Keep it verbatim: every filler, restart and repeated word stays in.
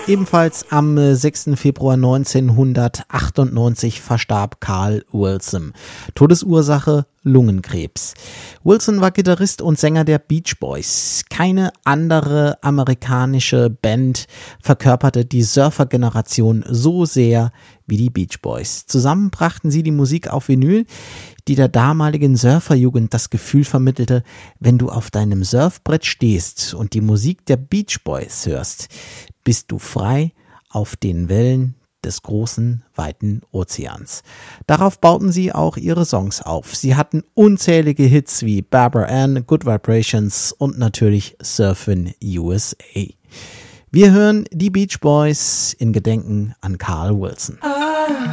Ebenfalls am äh, sechsten Februar neunzehnhundertachtundneunzig verstarb Carl Wilson. Todesursache Lungenkrebs. Wilson war Gitarrist und Sänger der Beach Boys. Keine andere amerikanische Band verkörperte die Surfer-Generation so sehr wie die Beach Boys. Zusammen brachten sie die Musik auf Vinyl, die der damaligen Surferjugend das Gefühl vermittelte, wenn du auf deinem Surfbrett stehst und die Musik der Beach Boys hörst, bist du frei auf den Wellen des großen, weiten Ozeans. Darauf bauten sie auch ihre Songs auf. Sie hatten unzählige Hits wie Barbara Ann, Good Vibrations und natürlich Surfin' U S A. Wir hören die Beach Boys in Gedenken an Carl Wilson.